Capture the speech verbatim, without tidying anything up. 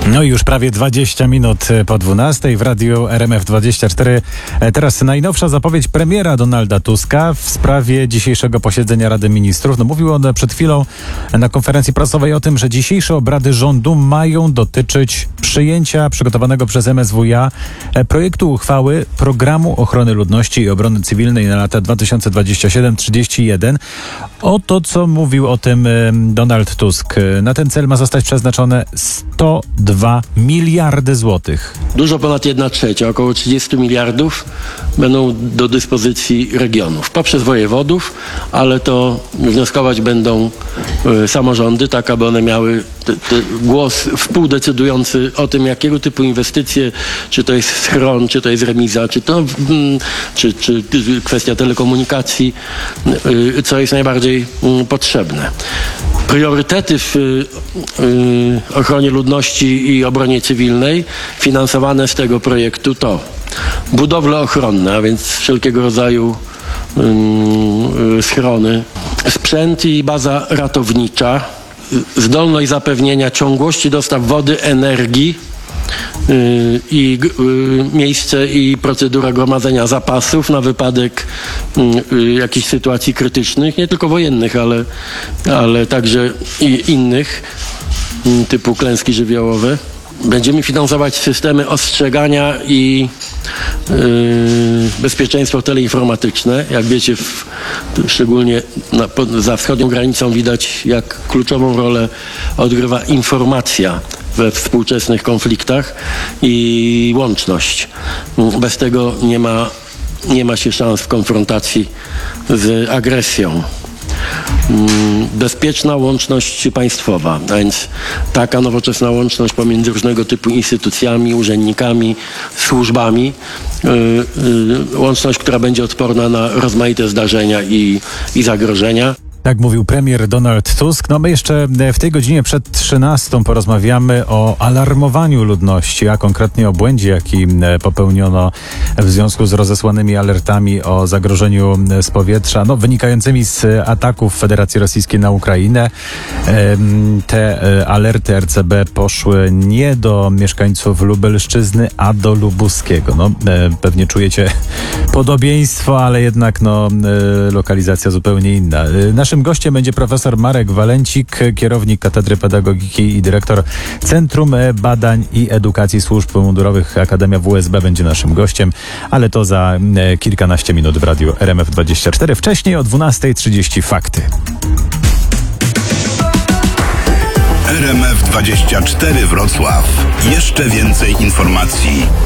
No i już prawie dwadzieścia minut po dwunastej w radiu R M F dwadzieścia cztery. Teraz najnowsza zapowiedź premiera Donalda Tuska w sprawie dzisiejszego posiedzenia Rady Ministrów. No, mówił on przed chwilą na konferencji prasowej o tym, że dzisiejsze obrady rządu mają dotyczyć przyjęcia przygotowanego przez M S W iA projektu uchwały Programu Ochrony Ludności i Obrony Cywilnej na lata dwa tysiące dwudziesty siódmy do trzydziestego pierwszego. Oto co mówił o tym Donald Tusk. Na ten cel ma zostać przeznaczone sto dwa miliardy złotych. Dużo ponad jedna trzecia, około trzydzieści miliardów będą do dyspozycji regionów poprzez wojewodów, ale to wnioskować będą y, samorządy, tak aby one miały te, te głos współdecydujący o tym, jakiego typu inwestycje, czy to jest schron, czy to jest remiza, czy to mm, czy, czy kwestia telekomunikacji, y, co jest najbardziej y, potrzebne. Priorytety w y, y, ochronie ludności i obronie cywilnej finansowane z tego projektu to budowle ochronne, a więc wszelkiego rodzaju y, y, schrony, sprzęt i baza ratownicza, y, zdolność zapewnienia ciągłości dostaw wody, energii, Yy, i yy, miejsce i procedura gromadzenia zapasów na wypadek yy, jakichś sytuacji krytycznych, nie tylko wojennych, ale, ale także i innych, yy, typu klęski żywiołowe. Będziemy finansować systemy ostrzegania i yy, bezpieczeństwo teleinformatyczne. Jak wiecie, w, szczególnie na, po, za wschodnią granicą widać, jak kluczową rolę odgrywa informacja we współczesnych konfliktach i łączność. Bez tego nie ma, nie ma się szans w konfrontacji z agresją. Bezpieczna łączność państwowa, a więc taka nowoczesna łączność pomiędzy różnego typu instytucjami, urzędnikami, służbami. Yy, yy, łączność, która będzie odporna na rozmaite zdarzenia i, i zagrożenia. Tak mówił premier Donald Tusk. No my jeszcze w tej godzinie przed trzynastą porozmawiamy o alarmowaniu ludności, a konkretnie o błędzie, jaki popełniono w związku z rozesłanymi alertami o zagrożeniu z powietrza, no wynikającymi z ataków Federacji Rosyjskiej na Ukrainę. Te alerty R C B poszły nie do mieszkańców Lubelszczyzny, a do Lubuskiego. No pewnie czujecie podobieństwo, ale jednak no lokalizacja zupełnie inna. Naszym gościem będzie profesor Marek Walencik, kierownik Katedry Pedagogiki i dyrektor Centrum Badań i Edukacji Służb Mundurowych. Akademia W S B będzie naszym gościem, ale to za kilkanaście minut w radiu R M F dwadzieścia cztery. Wcześniej o dwunasta trzydzieści fakty. R M F dwadzieścia cztery Wrocław. Jeszcze więcej informacji.